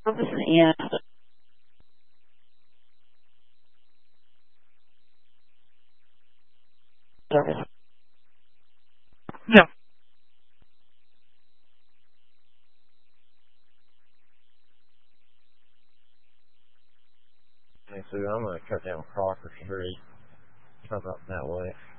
and service. No. Okay, so I'm going to cut down Crocker Street, come up that way.